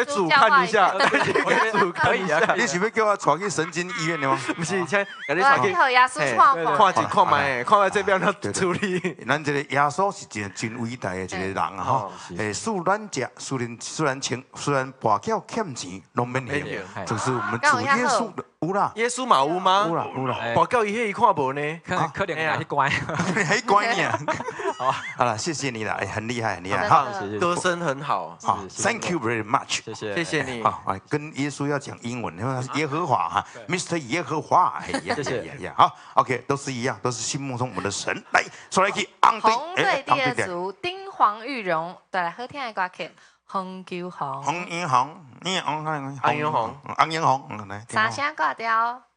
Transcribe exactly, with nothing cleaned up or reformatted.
给主看一下，给主可以啊， 你是要叫我带去神经医院的吗？ 不是，现在给你我传去和耶稣看看。 看一看卖，看卖这边要处理。 咱这个耶稣是一个真伟大的一个人啊！吼，诶，恕咱家虽然虽然欠虽然跋筊欠钱，拢免还，就是我们主耶稣的有啦， 耶稣嘛有吗？ 有啦有啦， 跋筊伊迄伊看无呢， 可可能还乖， 还乖呢。好，好了，谢谢你了，哎，很厉害很厉害， 好， 歌声很好， 好 ，Thank you very much， 谢谢谢谢你。 好，跟耶稣要讲英文，因为他是耶和华哈，Mister 耶和华，哎呀， 谢谢呀，好 ，OK， 都是一样，都是心目中我们的神。来，说来去， 红队第二组丁黄玉荣带来好听的歌曲《红球红》。 红银红，你红红红银红， 红银红，来， 三声挂掉。